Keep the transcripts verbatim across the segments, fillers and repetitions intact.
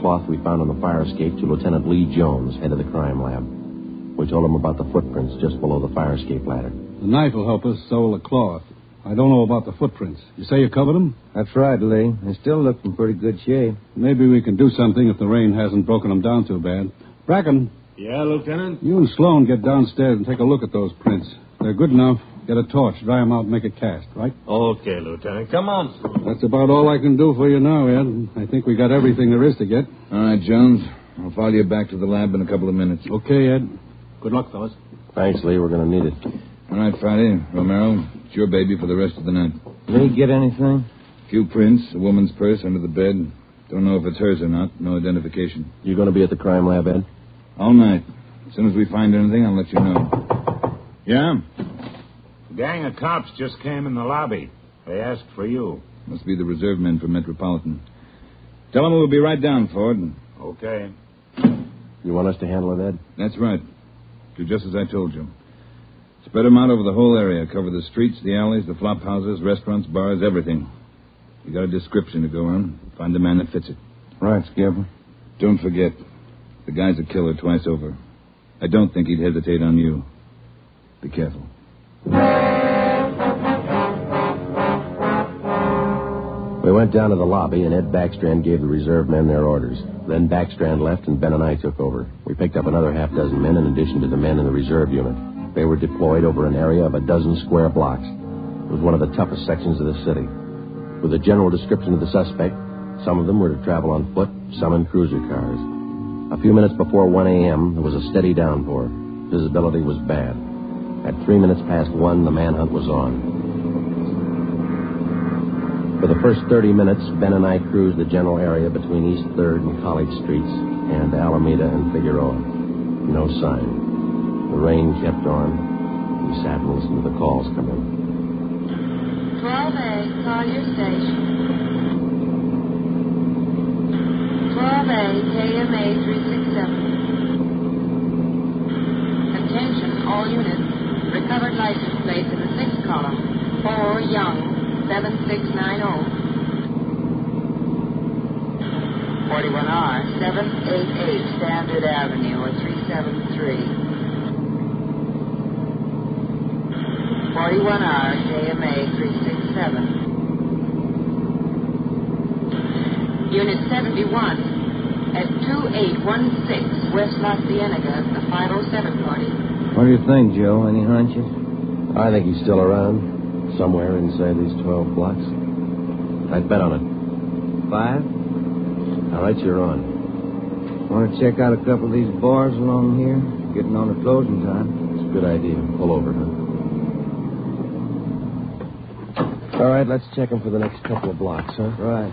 cloth we found on the fire escape to Lieutenant Lee Jones, head of the crime lab. We told him about the footprints just below the fire escape ladder. The knife will help us, so will the cloth. I don't know about the footprints. You say you covered them? That's right, Lee. They still look in pretty good shape. Maybe we can do something if the rain hasn't broken them down too bad. Bracken. Yeah, Lieutenant? You and Sloan get downstairs and take a look at those prints. They're good enough. Get a torch, dry them out, and make a cast, right? Okay, Lieutenant. Come on. That's about all I can do for you now, Ed. I think we got everything there is to get. All right, Jones. I'll follow you back to the lab in a couple of minutes. Okay, Ed. Good luck, fellas. Thanks, Lee. We're going to need it. All right, Friday. Romero, it's your baby for the rest of the night. Lee, get anything? A few prints, a woman's purse under the bed. Don't know if it's hers or not. No identification. You going to be at the crime lab, Ed? All night. As soon as we find anything, I'll let you know. Yeah? A gang of cops just came in the lobby. They asked for you. Must be the reserve men from Metropolitan. Tell them we'll be right down, Ford. Okay. You want us to handle it, Ed? That's right. Do just as I told you. Spread them out over the whole area. Cover the streets, the alleys, the flop houses, restaurants, bars, everything. You got a description to go on. Find the man that fits it. Right, Skipper. Don't forget, the guy's a killer twice over. I don't think he'd hesitate on you. Be careful. We went down to the lobby, and Ed Backstrand gave the reserve men their orders. Then Backstrand left, and Ben and I took over. We picked up another half dozen men in addition to the men in the reserve unit. They were deployed over an area of a dozen square blocks. It was one of the toughest sections of the city. With a general description of the suspect, some of them were to travel on foot, some in cruiser cars. A few minutes before one a.m., there was a steady downpour. Visibility was bad. At three minutes past one, the manhunt was on. For the first thirty minutes, Ben and I cruised the general area between East third and College Streets and Alameda and Figueroa. No sign. The rain kept on. We sat and listened to the calls come in. twelve A, call your station. twelve A, K M A three six seven. Attention, all units. Recovered license plate in the sixth column. four Young, seven six nine zero. forty-one R, seven eight eight Standard Avenue, or three seven three. forty-one R, K M A three six seven. Unit seventy-one at two eight one six West La Cienega, the five oh seven party. What do you think, Joe? Any hunches? I think he's still around, somewhere inside these twelve blocks. I'd bet on it. Five? All right, you're on. Want to check out a couple of these bars along here? Getting on the closing time. It's a good idea. Pull over, huh? All right, let's check them for the next couple of blocks, huh? Right.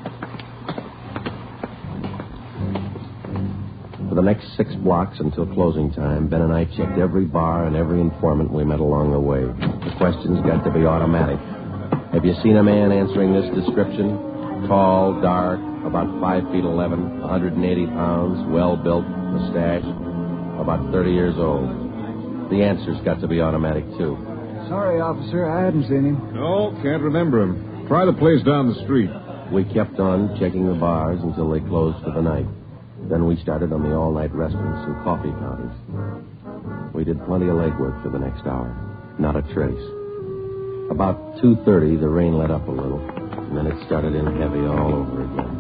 For the next six blocks until closing time, Ben and I checked every bar and every informant we met along the way. The questions got to be automatic. Have you seen a man answering this description? Tall, dark, about five feet eleven, one hundred eighty pounds, well-built, mustache, about thirty years old. The answers got to be automatic, too. Sorry, officer, I hadn't seen him. No, can't remember him. Try the place down the street. We kept on checking the bars until they closed for the night. Then we started on the all-night restaurants and coffee counters. We did plenty of legwork for the next hour. Not a trace. About two thirty, the rain let up a little, and then it started in heavy all over again.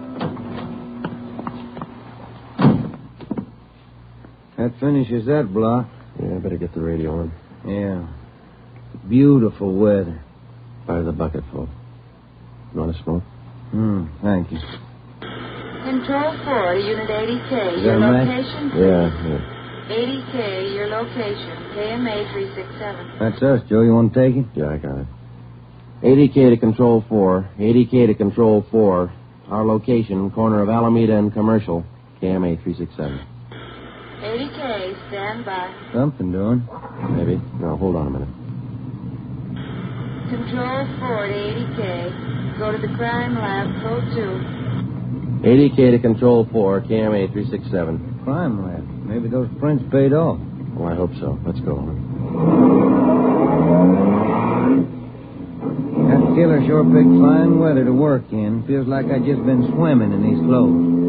That finishes that block. Yeah, I better get the radio on. Yeah. Beautiful weather. Fire the bucket full. You want to smoke? Hmm, thank you. Control four, Unit eighty K, Is your that right? location? Yeah, yeah. eighty K, your location, K M A three six seven. That's us, Joe. You want to take it? Yeah, I got it. eighty K to Control four. eighty K to Control four. Our location, corner of Alameda and Commercial, K M A three six seven. eighty K, stand by. Something doing. Maybe. No, hold on a minute. Control four to eighty K. Go to the crime lab, code two. eighty K to Control four, K M A three six seven. Crime lab. Maybe those prints paid off. Well, I hope so. Let's go. That killer sure picked fine weather to work in. Feels like I've just been swimming in these clothes.